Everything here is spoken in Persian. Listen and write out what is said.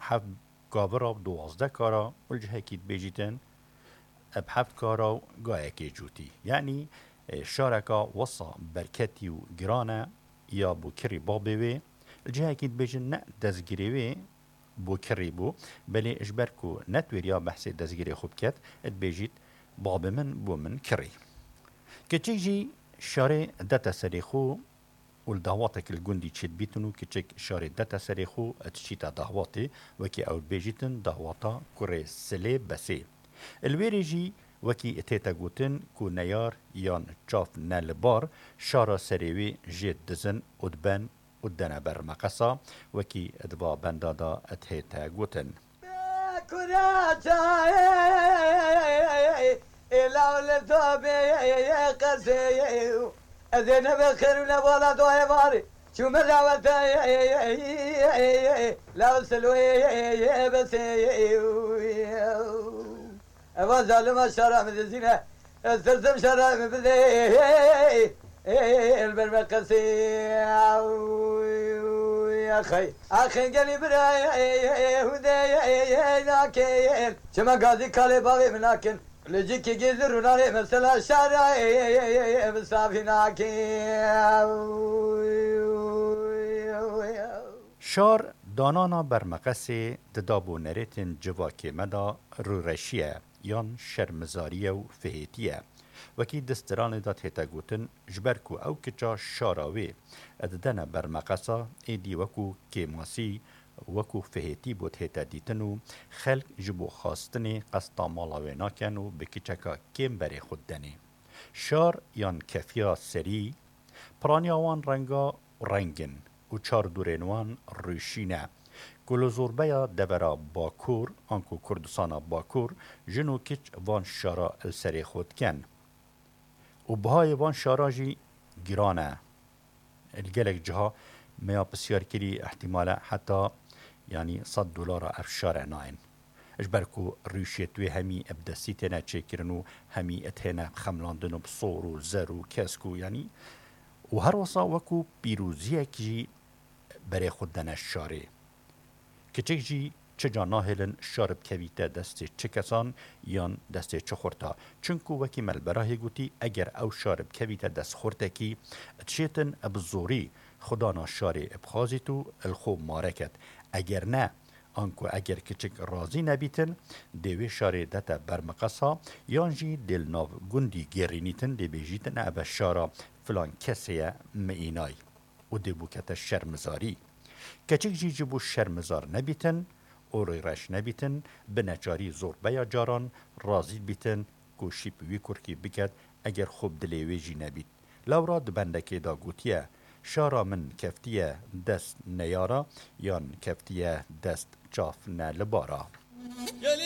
هفت گاورا و 12 کارا والجهه كيت بيجيتن بحفت كارا و گایکی جوتی یعنی شارکا وصا برکتی و گرانه یا بو کری بابی وی الجهه كيت بيجن نه دزگیری وی بو کری بو بلی اجبر کو نتویریا بحث دزگیری خوب کت ات بيجيت باب من بو من کری كتشيجي شاري داتا سريخو والدهواتك الجندي تشيت بيتنو كتشيك شاري داتا سريخو اتشيتا دهواتي وكي او بيجيتن دهواتا كوري سلي بسي الويريجي وكي اتيتا جوتن كو نيار يان تشاف نالبار شارا سريوي جيت دزن ودبان ودنا برمقصا وكي ادبا بندادا اتهيتا جوتن إلا ولدوبي قسي أذن بخير ولا ولا دواء باري شو مرة لا سلوي بس أبغى ظالم شرع من الزنا استلزم شرع من بذي البرمقسي يا أخي قالي براي هدايا لكن شما قاضي كالي بابي مناكن لجيك جذر ناري مثلا شارع مسافيناكي شار دانانا برمقسي ددابو نريتن جواكي مدا رو رشيه يان شرمزاريه و فهيتيه وكي دستران دات هيتا گوتن جبركو او كجا شاراوي اددنا برمقصا ايدي وكو كيماسي وكو فهيتي بوت هيتا ديتنو خلق جبو خاستني قسطا مالاوي ناكنو بكيچكا كيم بري خودني شار يان كفيا سري پرانياوان رنگا رنگن و چار دورينوان روشينه كل زوربيا دبرا باكور انكو كردستانا باكور جنو كيچ وان شارا السري خود كن و بهای وان شارا جي گرانه الگلك جها ميا بسيار كري احتمالا حتى يعني $100 افشار ناين اجبركو روشيتوي همي ابدسيتنا تشيكرنو همي اتهنا خملاندنو بصورو زرو كاسكو يعني و هر وصا وكو بيروزيه كجي بري خودنا الشاري كچك جي چجا ناهلن شارب كويتا دسته چكسان يان دسته چخورتا چنكو وكي ملبراهي گوتي اگر او شارب كويتا دست خورتكي تشيتن ابزوري خدانا شاري ابخازيتو الخو ماركت اگر نه انكو اگر كچك رازي نبيتن ديوي شاري دتا برمقصا يانجي دل ناف گندي گرينيتن دي بيجيتن ابا شارا فلان كسيه مئيناي و دي بوكتا شرمزاري كچك جي جبو شرمزار نبيتن اوروی رش نبیتن به نجاری زور بیا جاران رازید بیتن کو شیپ وی کرکی بکد اگر خوب دلیوی جی نبید لورا دبندکی دا گوتیه شارا من کفتیه دست نیارا یان کفتیه دست چاف نه لبارا